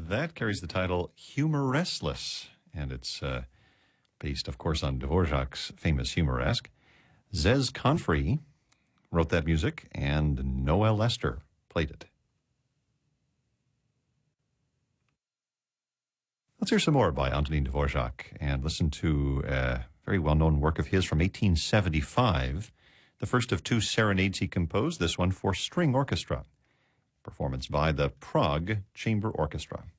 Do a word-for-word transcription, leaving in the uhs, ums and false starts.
That carries the title Humoressless, and it's uh, based, of course, on Dvorak's famous Humoresque. Zez Confrey wrote that music, and Noel Lester played it. Let's hear some more by Antonin Dvorak and listen to a very well-known work of his from eighteen seventy-five, the first of two serenades he composed, this one for string orchestra. Performance by the Prague Chamber Orchestra.